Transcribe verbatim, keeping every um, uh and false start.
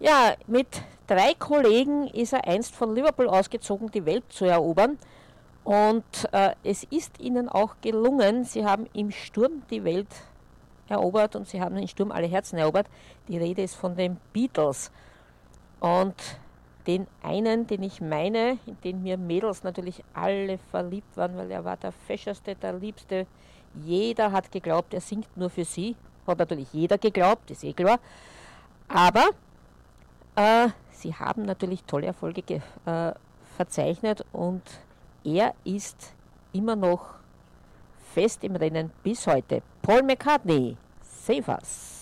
Ja, mit drei Kollegen ist er einst von Liverpool ausgezogen, die Welt zu erobern. Und äh, es ist ihnen auch gelungen. Sie haben im Sturm die Welt erobert und sie haben im Sturm alle Herzen erobert. Die Rede ist von den Beatles. Und den einen, den ich meine, in den mir Mädels natürlich alle verliebt waren, weil er war der fescheste, der liebste. Jeder hat geglaubt, er singt nur für sie. Hat natürlich jeder geglaubt, ist eh klar. Aber äh, sie haben natürlich tolle Erfolge ge- äh, verzeichnet und er ist immer noch fest im Rennen bis heute. Paul McCartney, Save Us.